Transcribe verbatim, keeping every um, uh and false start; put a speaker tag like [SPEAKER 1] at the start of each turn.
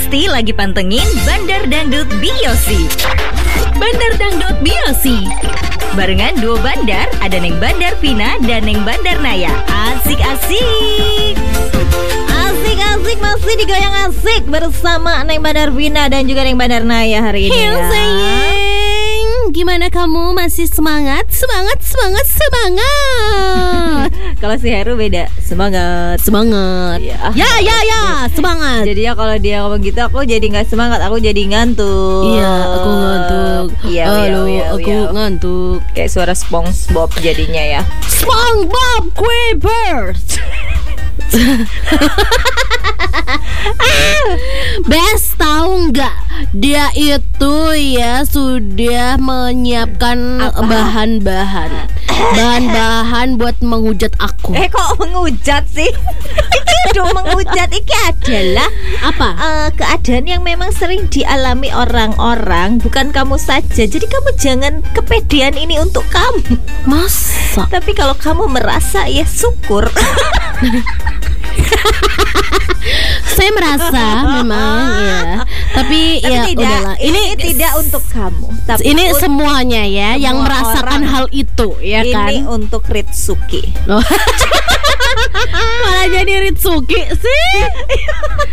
[SPEAKER 1] pasti lagi pantengin Bandar Dangdut B O C. Bandar Dangdut B O C barengan duo bandar, ada Neng Bandar Vina dan Neng Bandar Naya. Asik-asik. Asik-asik masih digoyang asik bersama Neng Bandar Vina dan juga Neng Bandar Naya hari ini.
[SPEAKER 2] Hei
[SPEAKER 1] ya.
[SPEAKER 2] sayang, gimana kamu? Masih semangat? Semangat, semangat, semangat.
[SPEAKER 1] Kalau si Heru beda, semangat.
[SPEAKER 2] Semangat.
[SPEAKER 1] Ya,
[SPEAKER 2] Ya, ya, ya, semangat.
[SPEAKER 1] Jadi ya kalau dia ngomong gitu aku jadi nggak semangat, aku jadi ngantuk.
[SPEAKER 2] Iya, aku ngantuk.
[SPEAKER 1] Iya,
[SPEAKER 2] Halo,
[SPEAKER 1] iya, iya,
[SPEAKER 2] aku
[SPEAKER 1] iya.
[SPEAKER 2] ngantuk.
[SPEAKER 1] Kayak suara SpongeBob jadinya ya.
[SPEAKER 2] SpongeBob SquarePants. Best, tahu nggak? Dia itu ya sudah menyiapkan
[SPEAKER 1] Apa?
[SPEAKER 2] bahan-bahan bahan-bahan buat menghujat aku.
[SPEAKER 1] Eh kok menghujat sih? Itu udah menghujat. Ini adalah
[SPEAKER 2] Apa?
[SPEAKER 1] eh, keadaan yang memang sering dialami orang-orang, bukan kamu saja. Jadi kamu jangan kepedean ini untuk kamu.
[SPEAKER 2] Masa?
[SPEAKER 1] Tapi kalau kamu merasa ya syukur.
[SPEAKER 2] Saya merasa memang ya. Tapi,
[SPEAKER 1] Tapi
[SPEAKER 2] ya
[SPEAKER 1] tidak,
[SPEAKER 2] udahlah.
[SPEAKER 1] ini, tidak untuk kamu. Tapi
[SPEAKER 2] ini
[SPEAKER 1] un-
[SPEAKER 2] semuanya ya
[SPEAKER 1] semua
[SPEAKER 2] yang merasakan
[SPEAKER 1] orang.
[SPEAKER 2] hal itu ya
[SPEAKER 1] ini
[SPEAKER 2] kan.
[SPEAKER 1] untuk Ritsuki.
[SPEAKER 2] Loh. Malah jadi Ritsuki sih.